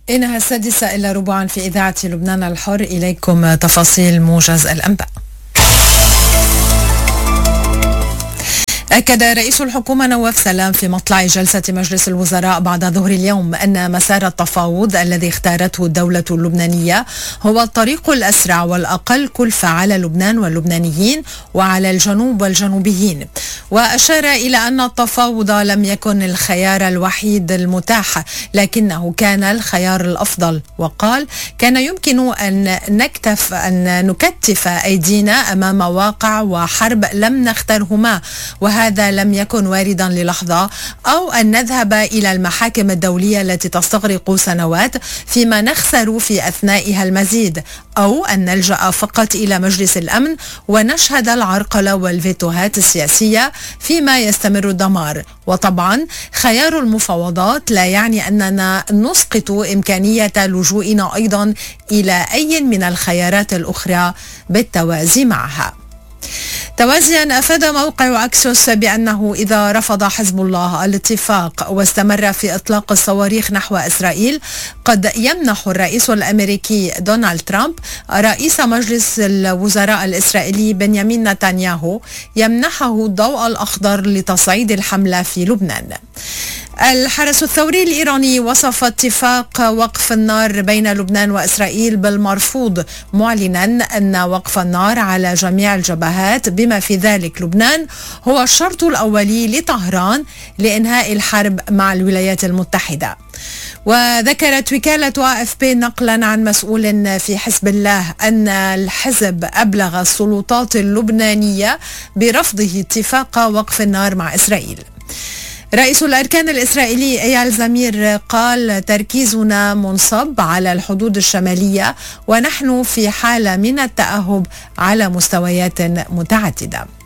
إنها 6:06 في إذاعة لبنان الحر. إليكم تفاصيل موجز الأنباء. أكد رئيس الحكومة نواف سلام في مطلع جلسة مجلس الوزراء بعد ظهر اليوم أن مسار التفاوض الذي اختارته الدولة اللبنانية هو الطريق الأسرع والأقل كلفة على لبنان واللبنانيين وعلى الجنوب والجنوبيين، وأشار إلى أن التفاوض لم يكن الخيار الوحيد المتاح لكنه كان الخيار الأفضل، وقال كان يمكن أن نكتف أيدينا أمام واقع وحرب لم نخترهما، وهذا لم يكن واردا للحظة، أو أن نذهب إلى المحاكم الدولية التي تستغرق سنوات فيما نخسر في أثنائها المزيد، أو أن نلجأ فقط إلى مجلس الأمن ونشهد العرقلة والفيتوهات السياسية فيما يستمر الدمار. وطبعا خيار المفاوضات لا يعني أننا نسقط إمكانية لجوئنا أيضا إلى أي من الخيارات الأخرى بالتوازي معها. توازيا أفاد موقع أكسوس بأنه إذا رفض حزب الله الاتفاق واستمر في إطلاق الصواريخ نحو إسرائيل قد يمنح الرئيس الأمريكي دونالد ترامب رئيس مجلس الوزراء الإسرائيلي بنيامين نتنياهو يمنحه الضوء الأخضر لتصعيد الحملة في لبنان. الحرس الثوري الإيراني وصف اتفاق وقف النار بين لبنان وإسرائيل بالمرفوض، معلنا أن وقف النار على جميع الجبهات بما في ذلك لبنان هو الشرط الأولي لطهران لإنهاء الحرب مع الولايات المتحدة. وذكرت وكالة AFP نقلا عن مسؤول في حزب الله أن الحزب أبلغ السلطات اللبنانية برفضه اتفاق وقف النار مع إسرائيل. رئيس الأركان الإسرائيلي إيال زمير قال تركيزنا منصب على الحدود الشمالية ونحن في حالة من التأهب على مستويات متعددة.